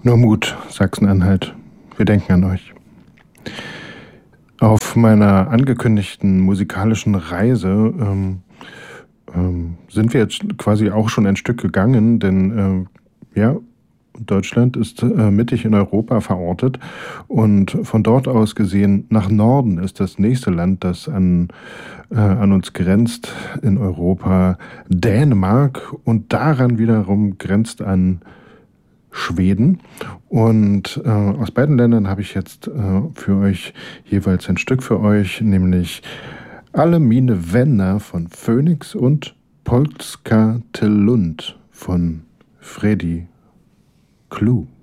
Nur Mut, Sachsen-Anhalt. Wir denken an euch. Auf meiner angekündigten musikalischen Reise sind wir jetzt quasi auch schon ein Stück gegangen, denn ja, Deutschland ist mittig in Europa verortet und von dort aus gesehen nach Norden ist das nächste Land, das an uns grenzt in Europa, Dänemark, und daran wiederum grenzt an Schweden. Und aus beiden Ländern habe ich jetzt für euch jeweils ein Stück für euch, nämlich Alle mine Vänner von Phoenix und Polska till Lund von Freddy Clue.